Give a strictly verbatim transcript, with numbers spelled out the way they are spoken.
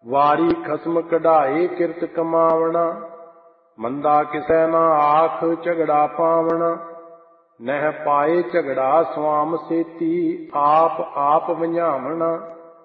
ਵਾਰੀ ਖਸਮ ਕਢਾਏ ਕਿਰਤ ਕਮਾਵਣਾ, ਮੰਦਾ ਕਿਸੈ ਨਾ ਆਖ ਝਗੜਾ ਪਾਵਣਾ। ਨਹਿ ਪਾਏ ਝਗੜਾ ਸੁਆਮ ਸੇਤੀ, ਆਪ ਆਪ ਵੰਝਾਵਣਾ।